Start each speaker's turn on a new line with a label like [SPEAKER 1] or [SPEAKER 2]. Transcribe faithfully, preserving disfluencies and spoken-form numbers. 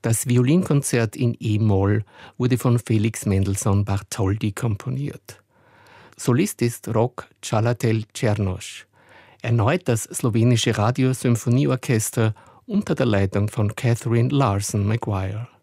[SPEAKER 1] Das Violinkonzert in E-Moll wurde von Felix Mendelssohn Bartholdy komponiert. Solist ist Rok Čalatel Černoš. Erneut das slowenische Radiosymphonieorchester unter der Leitung von Catherine Larson Maguire.